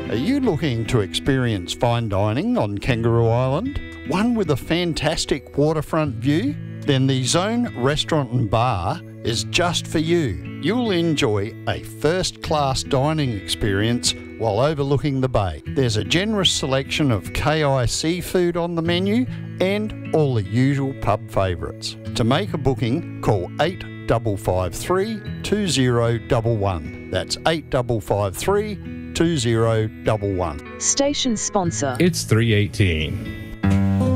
Are you looking to experience fine dining on Kangaroo Island? One with a fantastic waterfront view? Then the Zone Restaurant and Bar is just for you. You'll enjoy a first-class dining experience while overlooking the bay. There's a generous selection of KI seafood on the menu and all the usual pub favourites. To make a booking, call 8553 2011. That's 8553 2011. Station sponsor. It's 318.